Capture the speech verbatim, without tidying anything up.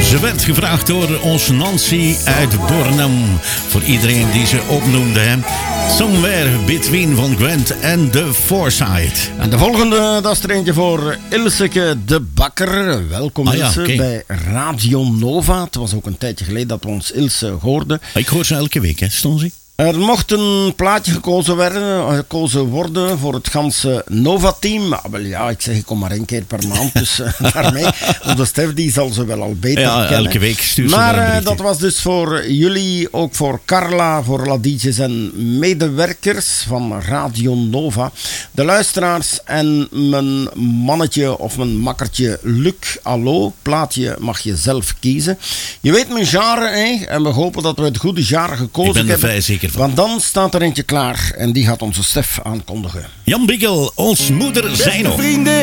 Ze werd gevraagd door onze Nancy uit Bornem. Voor iedereen die ze opnoemde. Hè. Somewhere Between van Gwent en The Foresight. En de volgende, dat is er eentje voor Ilseke de Bakker. Welkom ah, ja, Ilse okay. bij Radio Nova. Het was ook een tijdje geleden dat we ons Ilse hoorden. Ik hoor ze elke week, hè, Stonzi? Er mocht een plaatje gekozen worden, gekozen worden voor het ganse Nova-team. Maar wel, ja, ik zeg, ik kom maar één keer per maand, dus uh, daarmee. Onze Stef, die zal ze wel al beter ja, kennen. elke week stuurt ze Maar een uh, dat was dus voor jullie, ook voor Carla, voor Ladietjes en medewerkers van Radio Nova. De luisteraars en mijn mannetje of mijn makkertje Luc. Hallo, plaatje mag je zelf kiezen. Je weet mijn genre, hè? En we hopen dat we het goede genre gekozen hebben. Ik ben er vrij zeker van. Want dan staat er eentje klaar en die gaat onze Stef aankondigen. Jan Biggel, ons moeder zijn nog.